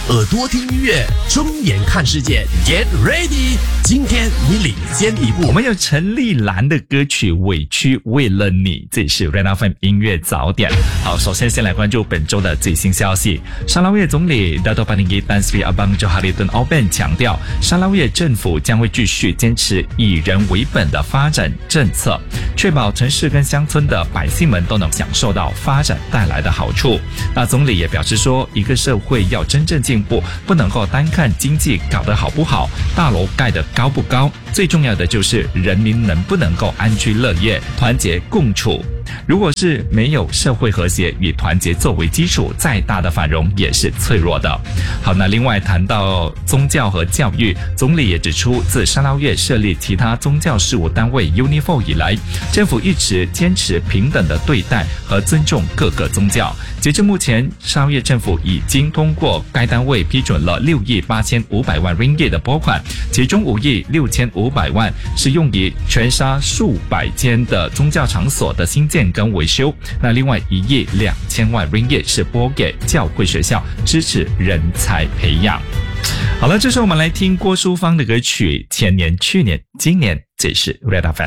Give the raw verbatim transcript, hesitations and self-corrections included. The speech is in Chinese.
耳朵听音乐，睁眼看世界 Get ready， 今天你领先一步。 我们有陈丽兰的歌曲《委屈为了你》，这里是 Red F M 音乐早点。好，首先先来关注本周的最新消息。沙捞越总理 Dato' Paninggi Tan Sri Abang Johari Tun Oben 强调，沙捞越政府将会继续坚持以人为本的发展政策，确保城市跟乡村的百姓们都能享受到发展带来的好处。那总理也表示说，一个社会要真正进步，不能够单看经济搞得好不好，大楼盖得高不高，最重要的就是人民能不能够安居乐业，团结共处。如果是没有社会和谐与团结作为基础，再大的繁荣也是脆弱的。好，那另外谈到宗教和教育，总理也指出，自沙捞越设立其他宗教事务单位 Unifor 以来，政府一直坚持平等的对待和尊重各个宗教。截至目前，沙捞越政府已经通过该单位批准了六亿八千五百万 ringgit 的拨款，其中五亿六千五百万是用于全沙数百间的宗教场所的新建跟维修，那另外一亿两千万 ringgit 是拨给教会学校，支持人才培养。好了，这时候我们来听郭淑芳的歌曲《前年、去年、今年》，这是 Red F M。